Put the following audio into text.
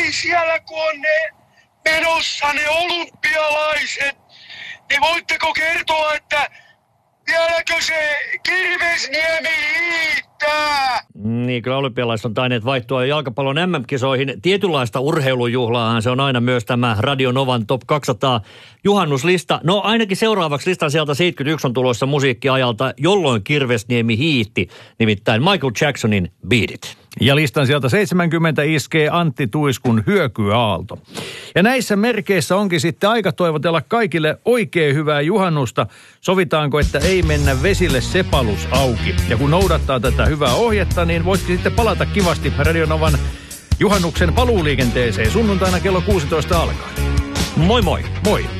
Niin siellä kun on ne menossa ne olympialaiset, niin voitteko kertoa, että vieläkö se Kirvesniemi hiihtää? Niin, kyllä olympialaiset on tainneet vaihtua jalkapallon MM-kisoihin. Tietynlaista urheilujuhlaahan se on aina myös tämä Radio Novan Top 200 juhannuslista. No ainakin seuraavaksi listan sieltä 71 on tulossa musiikkiajalta, jolloin Kirvesniemi hiihti, nimittäin Michael Jacksonin Beat It. Ja listan sieltä 70 iskee Antti Tuiskun Hyökyaalto. Ja näissä merkeissä onkin sitten aika toivotella kaikille oikein hyvää juhannusta. Sovitaanko, että ei mennä vesille sepalus auki. Ja kun noudattaa tätä hyvää ohjetta, niin voisikin sitten palata kivasti Radio Novan juhannuksen paluuliikenteeseen sunnuntaina kello 16 alkaen. Moi moi! Moi!